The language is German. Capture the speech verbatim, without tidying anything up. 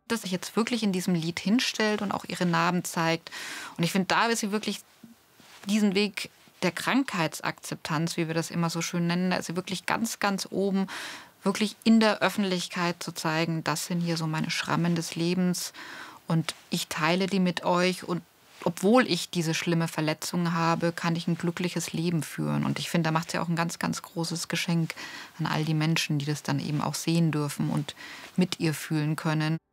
dass sich jetzt wirklich in diesem Lied hinstellt und auch ihre Narben zeigt. Und ich finde, da ist sie wirklich diesen Weg der Krankheitsakzeptanz, wie wir das immer so schön nennen, da ist sie wirklich ganz, ganz oben, wirklich in der Öffentlichkeit zu zeigen, das sind hier so meine Schrammen des Lebens und ich teile die mit euch und obwohl ich diese schlimme Verletzung habe, kann ich ein glückliches Leben führen. Und ich finde, da macht sie auch ein ganz, ganz großes Geschenk an all die Menschen, die das dann eben auch sehen dürfen und mit ihr fühlen können.